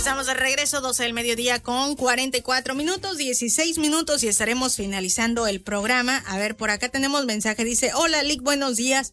Estamos de regreso, 12 del mediodía con 44 minutos, 16 minutos y estaremos finalizando el programa. A ver, por acá tenemos mensaje, dice, hola Lick, buenos días.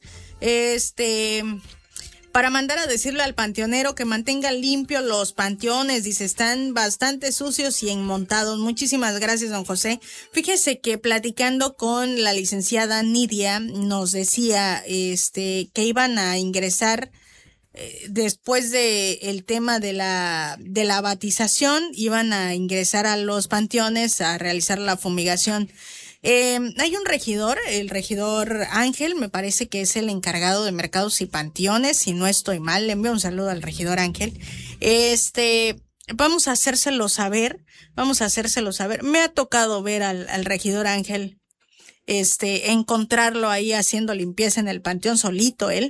Para mandar a decirle al panteonero que mantenga limpios los panteones, dice, están bastante sucios y enmontados. Muchísimas gracias, don José. Fíjese que platicando con la licenciada Nidia, nos decía, que iban a ingresar después de el tema de la batización, iban a ingresar a los panteones a realizar la fumigación. Hay un regidor, el regidor Ángel, me parece que es el encargado de mercados y panteones, si no estoy mal, le envío un saludo al regidor Ángel. Vamos a hacérselo saber. Me ha tocado ver al regidor Ángel, encontrarlo ahí haciendo limpieza en el panteón solito él,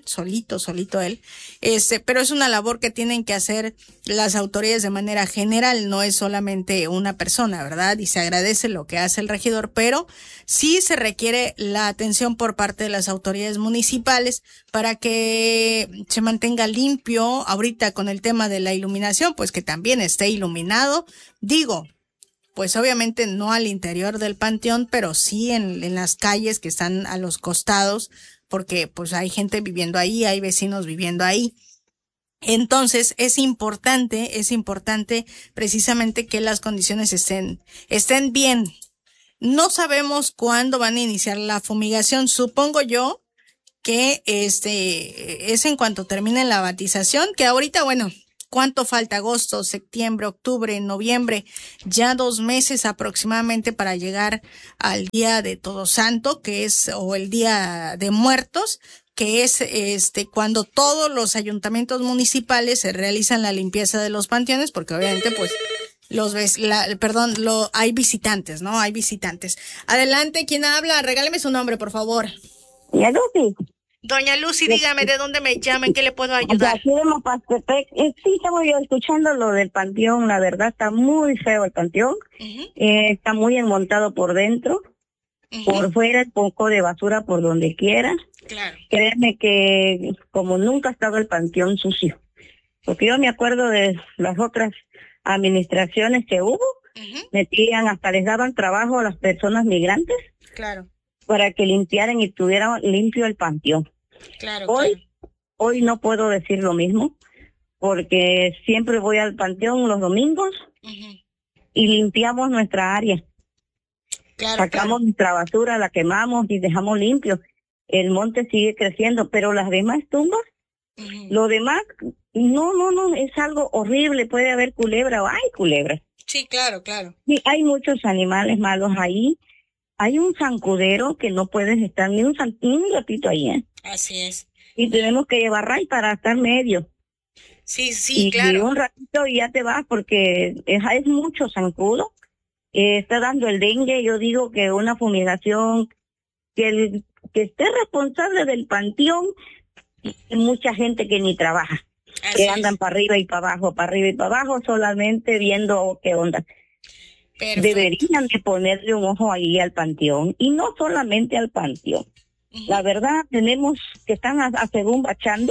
pero es una labor que tienen que hacer las autoridades de manera general, no es solamente una persona, ¿verdad? Y se agradece lo que hace el regidor, pero sí se requiere la atención por parte de las autoridades municipales para que se mantenga limpio. Ahorita con el tema de la iluminación, pues que también esté iluminado, pues obviamente no al interior del panteón, pero sí en las calles que están a los costados, porque pues hay gente viviendo ahí, hay vecinos viviendo ahí. Entonces es importante precisamente que las condiciones estén bien. No sabemos cuándo van a iniciar la fumigación, supongo yo que es en cuanto termine la batización, que ahorita, bueno, ¿cuánto falta? Agosto, septiembre, octubre, noviembre, ya 2 meses aproximadamente para llegar al día de Todos Santos, o el día de Muertos, que es cuando todos los ayuntamientos municipales se realizan la limpieza de los panteones, porque obviamente pues hay visitantes, ¿no? Hay visitantes. Adelante, ¿quién habla? Regáleme su nombre, por favor. ¿Ya, Lucy? Doña Lucy, dígame de dónde me llama, ¿en qué le puedo ayudar? Aquí de Mopastepec. Sí, estamos yo escuchando lo del panteón, la verdad está muy feo el panteón. Está muy enmontado por dentro, por fuera un poco de basura por donde quiera. Claro. Créeme que como nunca ha estado el panteón sucio, porque yo me acuerdo de las otras administraciones que hubo, metían, hasta les daban trabajo a las personas migrantes. Claro. Para que limpiaran y tuvieran limpio el panteón. Claro. Hoy no puedo decir lo mismo, porque siempre voy al panteón los domingos y limpiamos nuestra área. Sacamos nuestra basura, la quemamos y dejamos limpio. El monte sigue creciendo, pero las demás tumbas, lo demás, no, es algo horrible. Puede haber culebra o hay culebras. Sí, claro. Sí, hay muchos animales malos ahí. Hay un zancudero que no puedes estar ni un ratito ahí, ¿eh? Así es. Y tenemos que llevar ray para estar medio. Sí, claro. Y un ratito y ya te vas porque es mucho zancudo. Está dando el dengue. Yo digo que una fumigación, que esté responsable del panteón, hay mucha gente que ni trabaja. Así que andan para arriba y para abajo, solamente viendo qué onda. Perfecto. Deberían de ponerle un ojo ahí al panteón, y no solamente al panteón. La verdad, tenemos que están según bachando,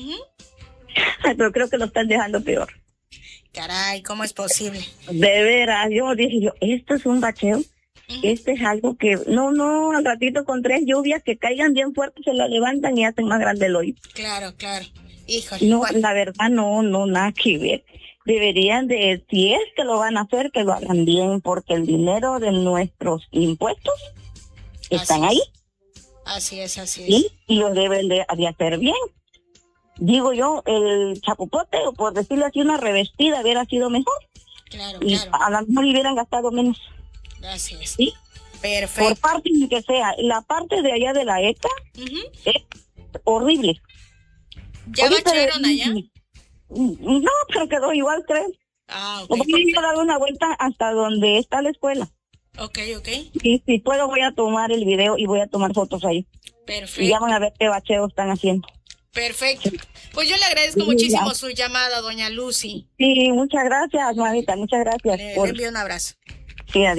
pero creo que lo están dejando peor. Caray, ¿cómo es posible? De veras, yo dije, esto es un bacheo, este es algo que, no, al ratito con 3 lluvias que caigan bien fuertes se la levantan y hacen más grande el hoyo. Claro, híjole. No, la verdad, no, nada que ver. Deberían de, si es que lo van a hacer, que lo hagan bien, porque el dinero de nuestros impuestos están ahí. Así es. ¿Sí? Y los deben de hacer bien. Digo yo, el chapopote, o por decirlo así, una revestida hubiera sido mejor. Claro. A lo mejor hubieran gastado menos. Así es. ¿Sí? Perfecto. Por parte que sea. La parte de allá de la ETA es horrible. ¿Ya bacharon allá? No, pero quedó igual, creo. Ok. Voy a dar una vuelta hasta donde está la escuela. Ok. Y si puedo voy a tomar el video y voy a tomar fotos ahí. Perfecto. Y ya van a ver qué bacheo están haciendo. Perfecto. Pues yo le agradezco muchísimo su llamada, doña Lucy. Sí, muchas gracias, Juanita, muchas gracias. Le envío un abrazo. Sí, adiós.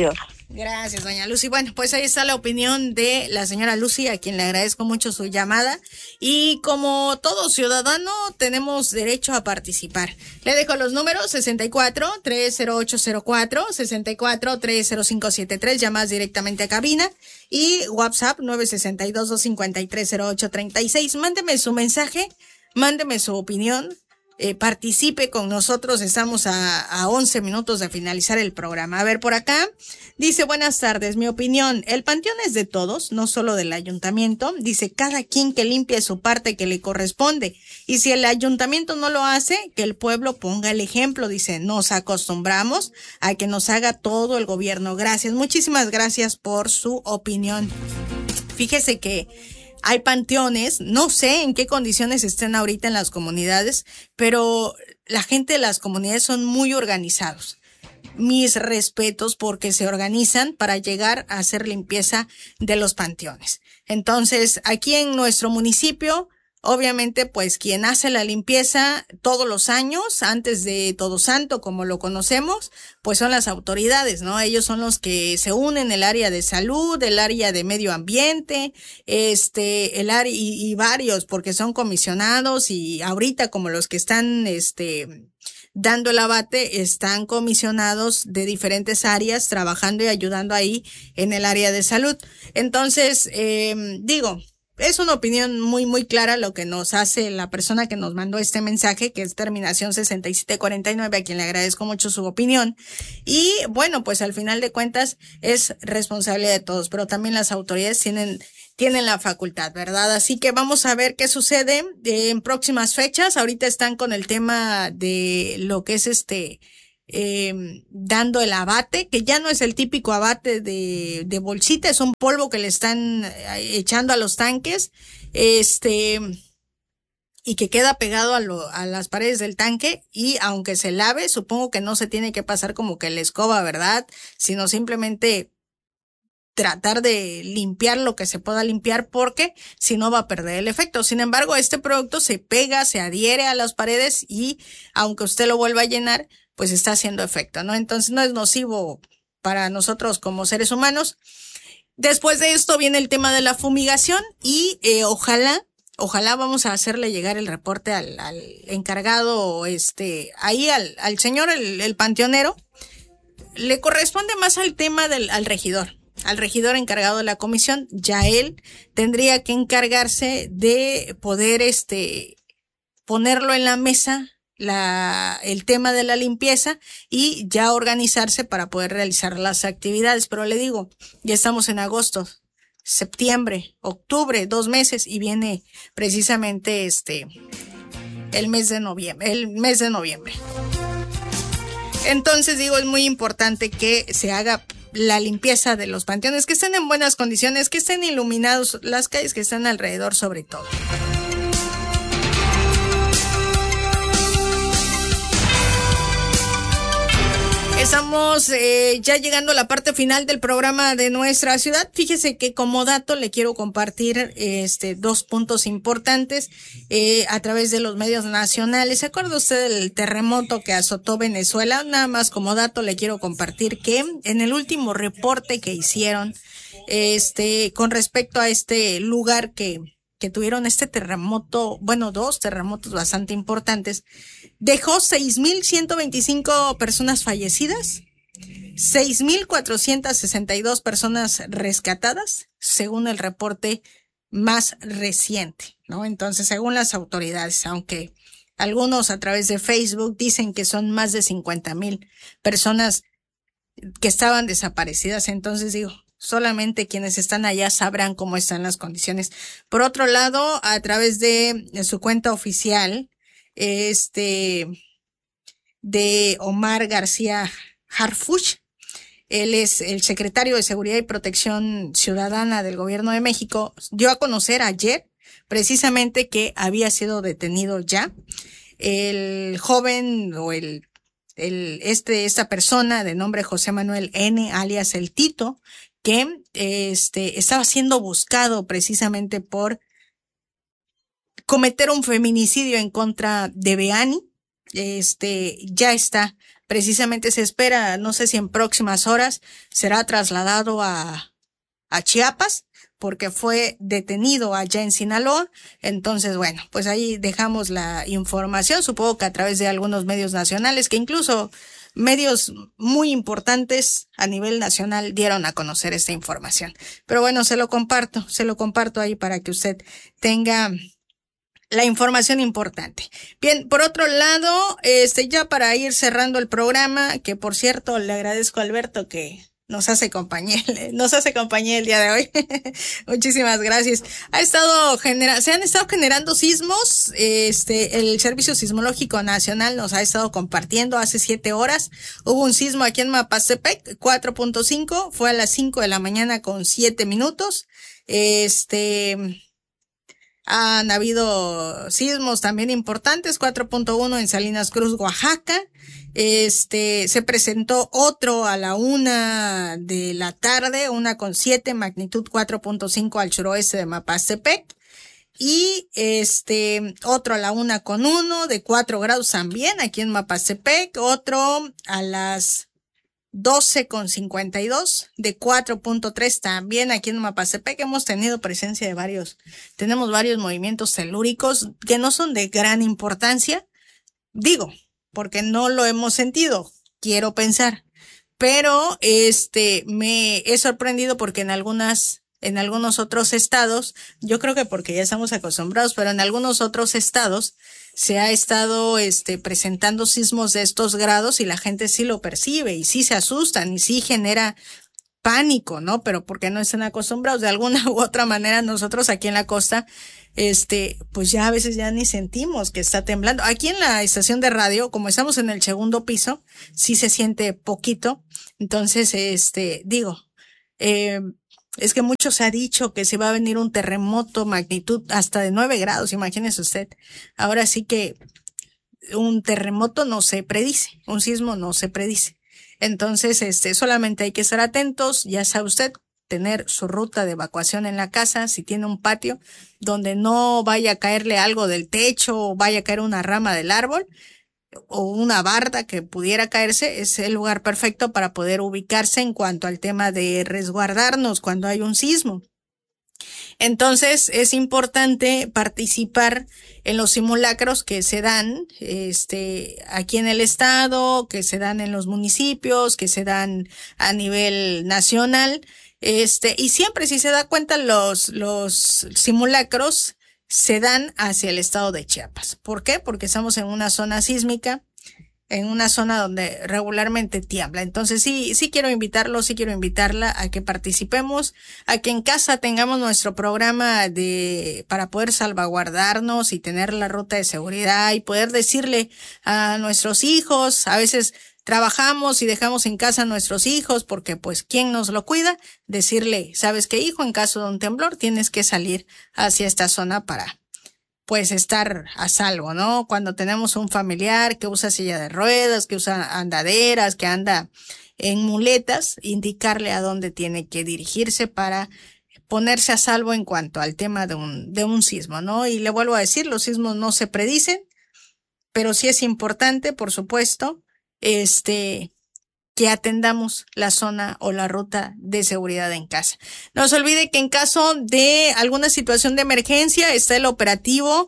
Gracias, doña Lucy. Bueno, pues ahí está la opinión de la señora Lucy, a quien le agradezco mucho su llamada. Y como todo ciudadano, tenemos derecho a participar. Le dejo los números: 64-30804, 64-30573, llamadas directamente a cabina, y WhatsApp 962-253-0836. Mándeme su mensaje, mándeme su opinión. Participe con nosotros. Estamos a 11 minutos de finalizar el programa. A ver, por acá dice: buenas tardes, mi opinión, el panteón es de todos, no solo del ayuntamiento. Dice: cada quien que limpie su parte que le corresponde, y si el ayuntamiento no lo hace, que el pueblo ponga el ejemplo. Dice: nos acostumbramos a que nos haga todo el gobierno. Gracias, muchísimas gracias por su opinión. Fíjese que hay panteones, no sé en qué condiciones estén ahorita en las comunidades, pero la gente de las comunidades son muy organizados. Mis respetos, porque se organizan para llegar a hacer limpieza de los panteones. Entonces, aquí en nuestro municipio, obviamente, pues quien hace la limpieza todos los años, antes de Todo Santo, como lo conocemos, pues son las autoridades, ¿no? Ellos son los que se unen, el área de salud, el área de medio ambiente, el área y varios, porque son comisionados, y ahorita como los que están, dando el abate, están comisionados de diferentes áreas, trabajando y ayudando ahí en el área de salud. Entonces, es una opinión muy, muy clara lo que nos hace la persona que nos mandó este mensaje, que es terminación 6749, a quien le agradezco mucho su opinión. Y bueno, pues al final de cuentas es responsabilidad de todos, pero también las autoridades tienen la facultad, ¿verdad? Así que vamos a ver qué sucede en próximas fechas. Ahorita están con el tema de lo que es dando el abate, que ya no es el típico abate de bolsita, es un polvo que le están echando a los tanques, y que queda pegado a las paredes del tanque, y aunque se lave, supongo que no se tiene que pasar como que la escoba, ¿verdad? Sino simplemente tratar de limpiar lo que se pueda limpiar, porque si no va a perder el efecto. Sin embargo, este producto se pega, se adhiere a las paredes, y aunque usted lo vuelva a llenar, pues está haciendo efecto, ¿no? Entonces no es nocivo para nosotros como seres humanos. Después de esto viene el tema de la fumigación, y ojalá vamos a hacerle llegar el reporte al encargado, ahí al señor, el panteonero. Le corresponde más al tema al regidor encargado de la comisión. Ya él tendría que encargarse de poder ponerlo en la mesa, el tema de la limpieza, y ya organizarse para poder realizar las actividades. Pero le digo, ya estamos en agosto, septiembre, octubre, 2 meses, y viene precisamente el mes de noviembre. Entonces digo, es muy importante que se haga la limpieza de los panteones, que estén en buenas condiciones, que estén iluminados, las calles que están alrededor sobre todo. Estamos ya llegando a la parte final del programa de nuestra ciudad. Fíjese que como dato le quiero compartir 2 puntos importantes a través de los medios nacionales. ¿Se acuerda usted del terremoto que azotó Venezuela? Nada más como dato le quiero compartir que en el último reporte que hicieron con respecto a este lugar que tuvieron este terremoto, bueno, 2 terremotos bastante importantes, dejó 6,125 personas fallecidas, 6,462 personas rescatadas, según el reporte más reciente, ¿no? Entonces, según las autoridades, aunque algunos a través de Facebook dicen que son más de 50,000 personas que estaban desaparecidas, entonces digo, solamente quienes están allá sabrán cómo están las condiciones. Por otro lado, a través de su cuenta oficial, de Omar García Harfuch, él es el secretario de Seguridad y Protección Ciudadana del Gobierno de México, dio a conocer ayer precisamente que había sido detenido ya el joven o esta persona de nombre José Manuel N., alias El Tito, que estaba siendo buscado precisamente por cometer un feminicidio en contra de Beani, ya está. Precisamente se espera, no sé si en próximas horas será trasladado a Chiapas, porque fue detenido allá en Sinaloa. Entonces, bueno, pues ahí dejamos la información, supongo que a través de algunos medios nacionales, que incluso medios muy importantes a nivel nacional dieron a conocer esta información. Pero bueno, se lo comparto ahí para que usted tenga la información importante. Bien, por otro lado, ya para ir cerrando el programa, que por cierto le agradezco a Alberto que nos hace compañía el día de hoy. Muchísimas gracias. Se han estado generando sismos. El Servicio Sismológico Nacional nos ha estado compartiendo hace 7 horas. Hubo un sismo aquí en Mapastepec, 4.5, fue a las 5 de la mañana con 7 minutos. Han habido sismos también importantes, 4.1 en Salinas Cruz, Oaxaca. Se presentó otro a la 1 de la tarde, 1.7, magnitud 4.5 al suroeste de Mapastepec. Y otro a la 1.1 de 4 grados también aquí en Mapastepec. Otro a las 12.52 de 4.3 también aquí en Mapastepec. Hemos tenido presencia tenemos varios movimientos telúricos que no son de gran importancia, digo, porque no lo hemos sentido, quiero pensar, pero me he sorprendido porque en algunos otros estados, yo creo que porque ya estamos acostumbrados, pero en algunos otros estados se ha estado presentando sismos de estos grados y la gente sí lo percibe y sí se asustan y sí genera pánico, ¿no? Pero porque no están acostumbrados de alguna u otra manera. Nosotros aquí en la costa, pues ya a veces ya ni sentimos que está temblando. Aquí en la estación de radio, como estamos en el segundo piso, sí se siente poquito. Entonces, es que mucho se ha dicho que se va a venir un terremoto magnitud hasta de 9 grados, imagínese usted. Ahora sí que un terremoto no se predice, un sismo no se predice. Entonces, solamente hay que estar atentos, ya sabe usted, tener su ruta de evacuación en la casa, si tiene un patio donde no vaya a caerle algo del techo o vaya a caer una rama del árbol o una barda que pudiera caerse, es el lugar perfecto para poder ubicarse en cuanto al tema de resguardarnos cuando hay un sismo. Entonces, es importante participar en los simulacros que se dan, aquí en el estado, que se dan en los municipios, que se dan a nivel nacional, y siempre, si se da cuenta, los simulacros se dan hacia el estado de Chiapas. ¿Por qué? Porque estamos en una zona sísmica, en una zona donde regularmente tiembla. Entonces sí quiero invitarla a que participemos, a que en casa tengamos nuestro programa para poder salvaguardarnos y tener la ruta de seguridad y poder decirle a nuestros hijos, a veces trabajamos y dejamos en casa a nuestros hijos porque pues ¿quién nos lo cuida? Decirle, ¿sabes qué, hijo? En caso de un temblor tienes que salir hacia esta zona para pues estar a salvo, ¿no? Cuando tenemos un familiar que usa silla de ruedas, que usa andaderas, que anda en muletas, indicarle a dónde tiene que dirigirse para ponerse a salvo en cuanto al tema de un sismo, ¿no? Y le vuelvo a decir, los sismos no se predicen, pero sí es importante, por supuesto, que atendamos la zona o la ruta de seguridad en casa. No se olvide que en caso de alguna situación de emergencia está el operativo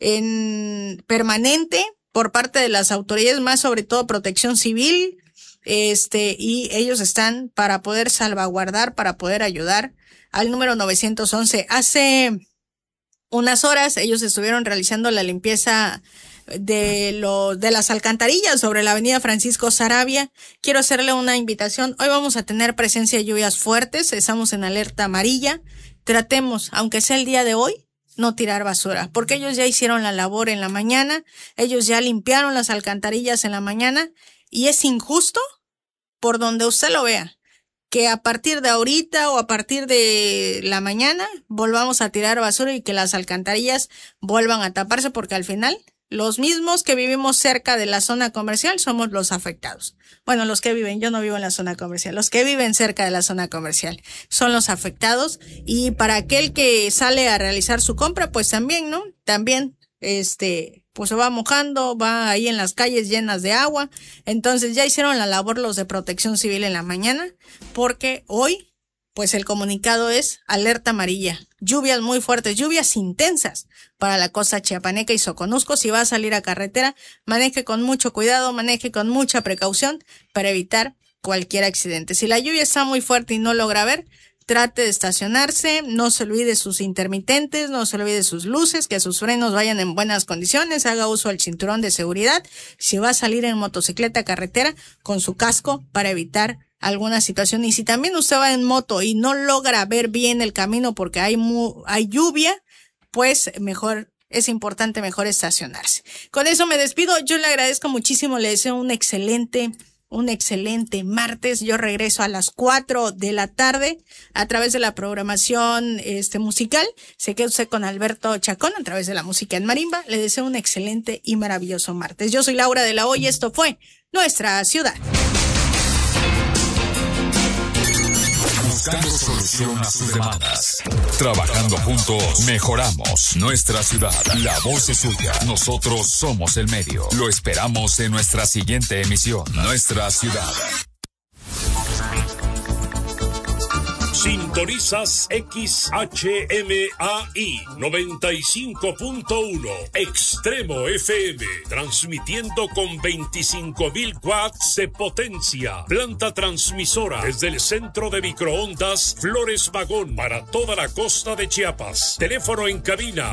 permanente por parte de las autoridades, más sobre todo Protección Civil, y ellos están para poder salvaguardar, para poder ayudar al número 911. Hace unas horas ellos estuvieron realizando la limpieza de las alcantarillas sobre la avenida Francisco Saravia. Quiero hacerle una invitación. Hoy vamos a tener presencia de lluvias fuertes, estamos en alerta amarilla. Tratemos, aunque sea el día de hoy, no tirar basura, porque ellos ya hicieron la labor en la mañana, ellos ya limpiaron las alcantarillas en la mañana y es injusto, por donde usted lo vea, que a partir de ahorita o a partir de la mañana volvamos a tirar basura y que las alcantarillas vuelvan a taparse, porque al final los mismos que vivimos cerca de la zona comercial somos los afectados. Bueno, los que viven, yo no vivo en la zona comercial, los que viven cerca de la zona comercial son los afectados, y para aquel que sale a realizar su compra, pues también, ¿no? También pues se va mojando, va ahí en las calles llenas de agua. Entonces ya hicieron la labor los de Protección Civil en la mañana, porque hoy, pues el comunicado es alerta amarilla. Lluvias muy fuertes, lluvias intensas para la costa chiapaneca y Soconusco. Si va a salir a carretera, maneje con mucho cuidado, maneje con mucha precaución para evitar cualquier accidente. Si la lluvia está muy fuerte y no logra ver, trate de estacionarse, no se olvide sus intermitentes, no se olvide sus luces, que sus frenos vayan en buenas condiciones, haga uso del cinturón de seguridad. Si va a salir en motocicleta a carretera, con su casco para evitar alguna situación. Y si también usted va en moto y no logra ver bien el camino porque hay lluvia, pues es importante mejor estacionarse. Con eso me despido. Yo le agradezco muchísimo, le deseo un excelente martes. Yo regreso a las 4 de la tarde a través de la programación musical. Se queda usted con Alberto Chacón a través de la música en marimba. Le deseo un excelente y maravilloso martes. Yo soy Laura de la O y esto fue Nuestra Ciudad. Buscando solución a sus demandas. Trabajando juntos, mejoramos nuestra ciudad. La voz es suya. Nosotros somos el medio. Lo esperamos en nuestra siguiente emisión. Nuestra Ciudad. Sintonizas XHMAI 95.1 Extremo FM, transmitiendo con 25,000 watts de potencia. Planta transmisora desde el centro de microondas Flores Magón para toda la costa de Chiapas. Teléfono en cabina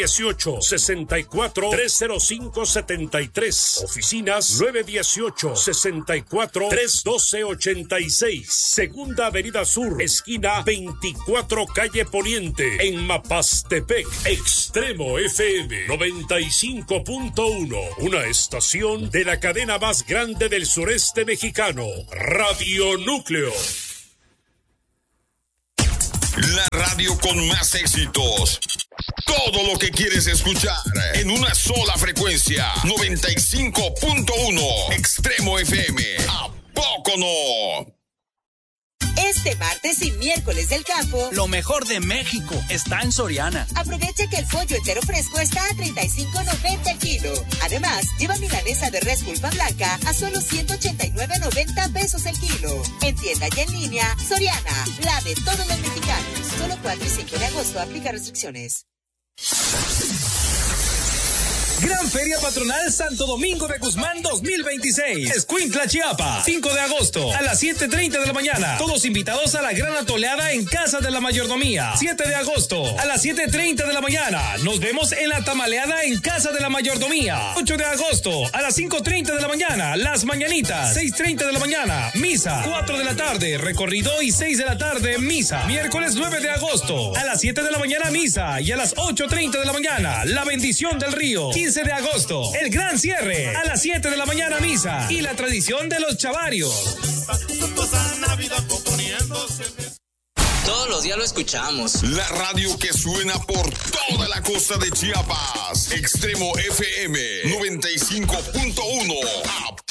918-64-305-73. Oficinas 918-64-312-86. Segunda Avenida Sur, esquina 24 calle Poniente, en Mapastepec. Extremo FM 95.1, una estación de la cadena más grande del sureste mexicano, Radio Núcleo. La radio con más éxitos. Todo lo que quieres escuchar en una sola frecuencia. 95.1 Extremo FM. ¿A poco no? Este martes y miércoles del campo, lo mejor de México está en Soriana. Aprovecha que el pollo entero fresco está a $35.90 el kilo. Además, lleva milanesa de res pulpa blanca a solo $189.90 pesos el kilo. En tienda y en línea, Soriana, la de todos los mexicanos. Solo 4 y 5 de agosto, aplica restricciones. Gran Feria Patronal Santo Domingo de Guzmán 2026. Escuintla, Chiapas. 5 de agosto a las 7:30 de la mañana. Todos invitados a la gran atoleada en Casa de la Mayordomía. 7 de agosto a las 7:30 de la mañana. Nos vemos en la tamaleada en Casa de la Mayordomía. 8 de agosto a las 5:30 de la mañana. Las Mañanitas. 6:30 de la mañana. Misa. 4 de la tarde. Recorrido y 6 de la tarde. Misa. Miércoles 9 de agosto a las 7 de la mañana. Misa. Y a las 8:30 de la mañana. La bendición del río. 15 de agosto, el gran cierre, a las 7 de la mañana misa y la tradición de los chavarios. Todos los días lo escuchamos. La radio que suena por toda la costa de Chiapas. Extremo FM 95.1.